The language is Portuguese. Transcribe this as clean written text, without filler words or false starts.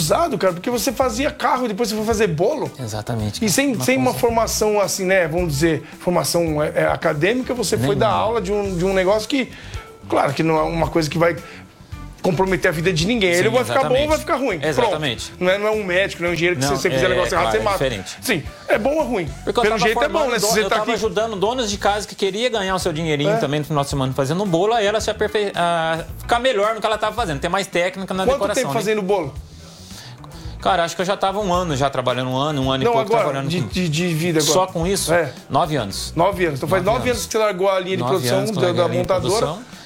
usado, cara, porque você fazia carro e depois você foi fazer bolo. Exatamente. E sem uma formação assim, né? Vamos dizer, formação acadêmica, você foi dar aula de um negócio que, claro, que não é uma coisa que vai comprometer a vida de ninguém. Sim, ele vai ficar bom ou vai ficar ruim. Exatamente. Pronto. Não é um médico, não é um engenheiro que se você fizer negócio errado, você mata. Diferente. Sim, é bom ou ruim? Porque pelo jeito é bom, né? Se você eu tava ajudando donos de casa que queria ganhar o seu dinheirinho também no final de semana fazendo um bolo, aí ela se ficar melhor no que ela tava fazendo, ter mais técnica na decoração. Quanto tempo fazendo bolo? Cara, acho que eu já tava um ano já trabalhando, um ano e pouco agora, trabalhando de vida agora. Só com isso? 9 anos. 9 anos. Então faz 9 anos que você largou a linha de produção da montadora.